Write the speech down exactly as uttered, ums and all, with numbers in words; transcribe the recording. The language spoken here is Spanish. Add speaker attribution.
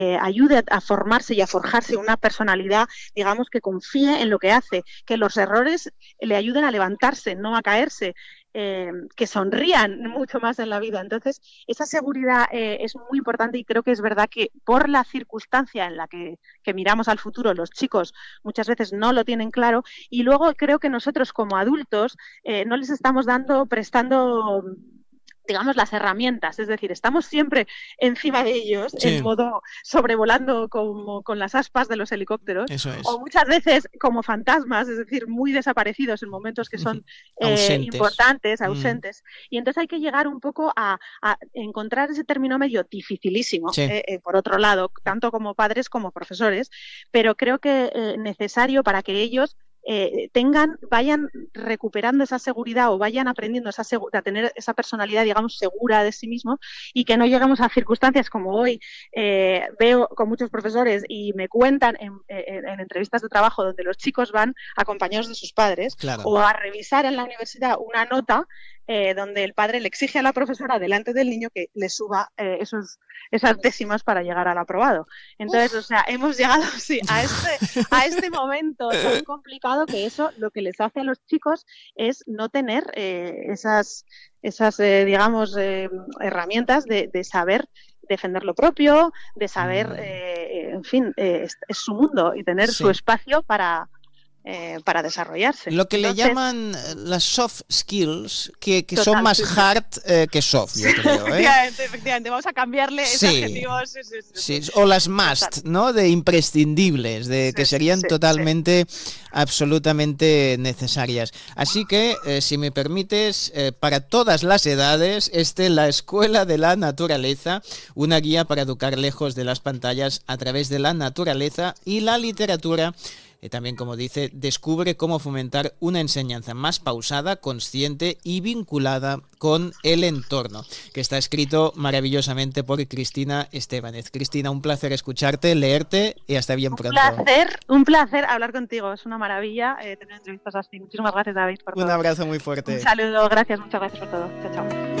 Speaker 1: eh, ayude a formarse y a forjarse una personalidad, digamos, que confíe en lo que hace, que los errores le ayuden a levantarse, no a caerse, eh, que sonrían mucho más en la vida. Entonces, esa seguridad eh, es muy importante y creo que es verdad que por la circunstancia en la que, que miramos al futuro, los chicos muchas veces no lo tienen claro y luego creo que nosotros como adultos eh, no les estamos dando, prestando, digamos, las herramientas, es decir, estamos siempre encima de ellos,
Speaker 2: Sí.
Speaker 1: en modo sobrevolando como con las aspas de los helicópteros,
Speaker 2: Eso es.
Speaker 1: o muchas veces como fantasmas, es decir, muy desaparecidos en momentos que son eh,
Speaker 2: ausentes.
Speaker 1: importantes,
Speaker 2: Mm.
Speaker 1: ausentes, y entonces hay que llegar un poco a, a encontrar ese término medio dificilísimo,
Speaker 2: Sí.
Speaker 1: eh, eh, por otro lado, tanto como padres como profesores, pero creo que eh, necesario para que ellos Eh, tengan, vayan recuperando esa seguridad o vayan aprendiendo esa segu- a tener esa personalidad, digamos, segura de sí mismo y que no lleguemos a circunstancias como hoy eh, veo con muchos profesores y me cuentan en, en, en entrevistas de trabajo donde los chicos van acompañados de sus padres
Speaker 2: Claro.
Speaker 1: o a revisar en la universidad una nota eh, donde el padre le exige a la profesora delante del niño que le suba eh, esos, esas décimas para llegar al aprobado. Entonces, Uf. o sea, hemos llegado sí, a, este, a este momento tan complicado que eso lo que les hace a los chicos es no tener eh, esas, esas eh, digamos, eh, herramientas de, de saber defender lo propio, de saber, eh, en fin, eh, es, es su mundo y tener
Speaker 2: Sí.
Speaker 1: su espacio para... Eh, para desarrollarse.
Speaker 2: Lo que
Speaker 1: Entonces,
Speaker 2: le llaman las soft skills, que, que
Speaker 1: total,
Speaker 2: son más
Speaker 1: sí, sí.
Speaker 2: hard eh, que soft, yo creo. ¿eh?
Speaker 1: efectivamente, efectivamente, vamos a cambiarle
Speaker 2: Sí.
Speaker 1: ese adjetivo. Sí, sí, sí,
Speaker 2: sí. O las
Speaker 1: total.
Speaker 2: must, ¿no? De imprescindibles, de
Speaker 1: Sí,
Speaker 2: que serían
Speaker 1: sí,
Speaker 2: totalmente,
Speaker 1: sí.
Speaker 2: absolutamente necesarias. Así que, eh, si me permites, eh, para todas las edades, este La Escuela de la Naturaleza, una guía para educar lejos de las pantallas a través de la naturaleza y la literatura. Y también, como dice, descubre cómo fomentar una enseñanza más pausada, consciente y vinculada con el entorno, que está escrito maravillosamente por Cristina Estébanez. Cristina, un placer escucharte, leerte y hasta bien
Speaker 1: un
Speaker 2: pronto.
Speaker 1: Un placer, un placer hablar contigo, es una maravilla eh, tener entrevistas así. Muchísimas gracias, David, por
Speaker 2: Un
Speaker 1: todo.
Speaker 2: abrazo muy fuerte.
Speaker 1: Un saludo, gracias, muchas gracias por todo. Chao, chao.